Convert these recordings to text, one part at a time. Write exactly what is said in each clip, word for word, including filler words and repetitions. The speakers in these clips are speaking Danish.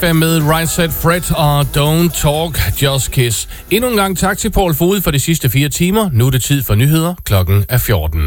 Med Right Set Fred og Don't Talk, Just Kiss. Endnu en gang tak til Paul Fod for de sidste fire timer. Nu er det tid for nyheder. Klokken er fjorten.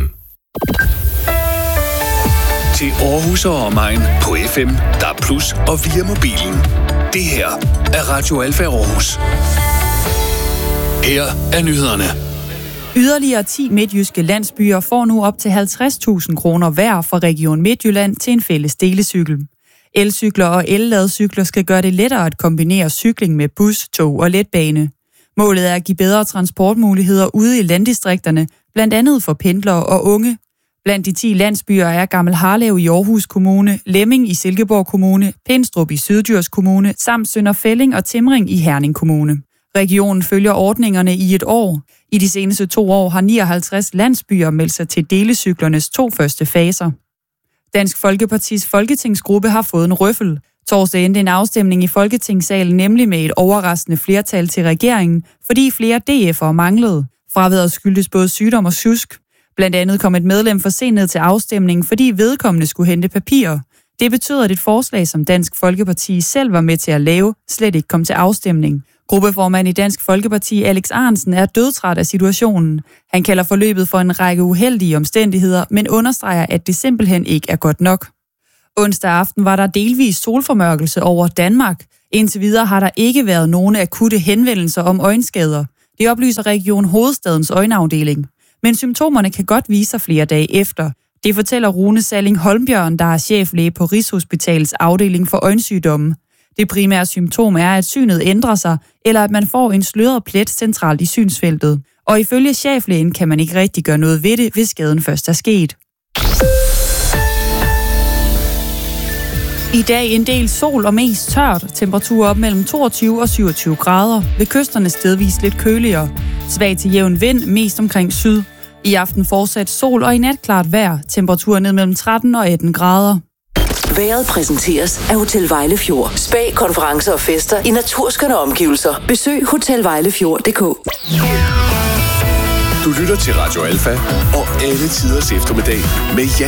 Til Aarhus og omegn på F M, D A B plus og via mobilen. Det her er Radio Alfa Aarhus. Her er nyhederne. Yderligere ti midtjyske landsbyer får nu op til halvtreds tusind kroner hver fra Region Midtjylland til en fælles delecykel. Elcykler og elladcykler skal gøre det lettere at kombinere cykling med bus, tog og letbane. Målet er at give bedre transportmuligheder ude i landdistrikterne, blandt andet for pendlere og unge. Blandt de ti landsbyer er Gammel Harlev i Aarhus Kommune, Lemming i Silkeborg Kommune, Pindstrup i Syddjurs Kommune samt Sønder Felding og Timring i Herning Kommune. Regionen følger ordningerne i et år. I de seneste to år har nioghalvtreds landsbyer meldt sig til delecyklernes to første faser. Dansk Folkepartis folketingsgruppe har fået en røffel. Torsdag endte en afstemning i Folketingssalen, nemlig med et overraskende flertal til regeringen, fordi flere D F'ere manglede. Fraværet skyldtes både sygdom og sjusk. Blandt andet kom et medlem for sent ned til afstemningen, fordi vedkommende skulle hente papirer. Det betyder, at et forslag, som Dansk Folkeparti selv var med til at lave, slet ikke kom til afstemning. Gruppeformand i Dansk Folkeparti, Alex Ahrendtsen, er dødtræt af situationen. Han kalder forløbet for en række uheldige omstændigheder, men understreger, at det simpelthen ikke er godt nok. Onsdag aften var der delvis solformørkelse over Danmark. Indtil videre har der ikke været nogen akutte henvendelser om øjenskader. Det oplyser Region Hovedstadens øjenafdeling. Men symptomerne kan godt vise sig flere dage efter. Det fortæller Rune Salling Holmbjørn, der er cheflæge på Rigshospitalets afdeling for øjensygdomme. Det primære symptom er, at synet ændrer sig, eller at man får en sløret plet centralt i synsfeltet. Og ifølge cheflægen kan man ikke rigtig gøre noget ved det, hvis skaden først er sket. I dag en del sol og mest tørt. Temperaturer op mellem toogtyve og syvogtyve grader. Ved kysterne stedvis lidt køligere. Svag til jævn vind, mest omkring syd. I aften fortsat sol og i nat klart vejr. Temperaturer ned mellem tretten og atten grader. Vejret præsenteres af Hotel Vejlefjord. Spa, konferencer og fester i naturskønne omgivelser. Besøg hotel vejlefjord punktum d k. Du lytter til Radio Alfa og alle tiders eftermiddag med